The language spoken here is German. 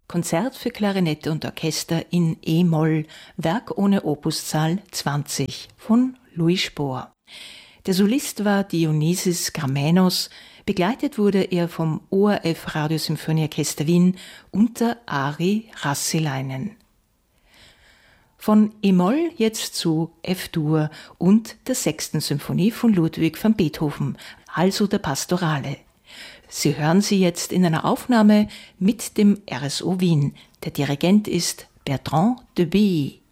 Konzert für Klarinette und Orchester in E-Moll, Werk ohne Opuszahl 20 von Louis Spohr. Der Solist war Dionysis Gramenos, begleitet wurde er vom ORF Radiosymphonieorchester Wien unter Ari Rasselainen. Von E-Moll jetzt zu F-Dur und der 6. Symphonie von Ludwig van Beethoven, also der Pastorale. Sie hören sie jetzt in einer Aufnahme mit dem RSO Wien. Der Dirigent ist Bertrand de Billy.